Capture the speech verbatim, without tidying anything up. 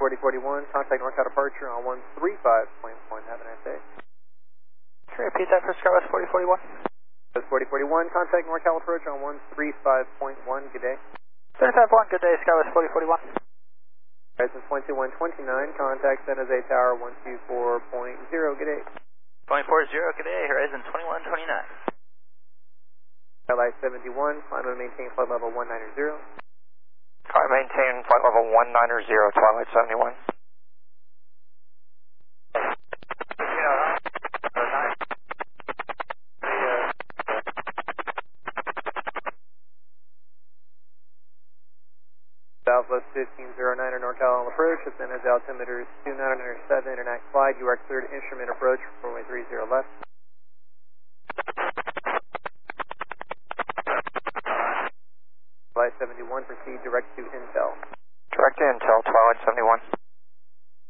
forty forty-one, contact NorCal departure on one three five point one. Have a nice day. Can you repeat that for SkyWest forty forty-one? SkyWest forty forty-one, contact NorCal approach on one three five point one. Good day. thirty-five one, good day, SkyWest forty forty-one. Horizon twenty-one twenty-nine, contact San Jose Tower one two four point zero. Good day. one four zero, good day, Horizon twenty-one twenty-nine. L I seventy-one, climb and maintain flight level one nine zero. Climb maintain flight level one nine zero, Twilight seventy-one. Southwest fifteen oh nine NorCal approach, ascend as altimeter two nine zero seven, international glide, U R cleared instrument approach, runway three zero left. Flight seventy-one, proceed direct to Intel. Direct to Intel, Twilight seventy-one.